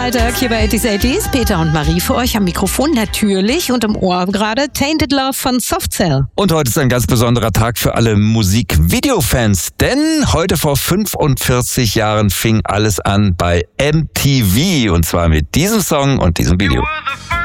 Freitag hier bei 80s. Peter und Marie für euch am Mikrofon natürlich und im Ohr gerade Tainted Love von Soft Cell. Und heute ist ein ganz besonderer Tag für alle Musikvideofans, denn heute vor 45 Jahren fing alles an bei MTV und zwar mit diesem Song und diesem Video.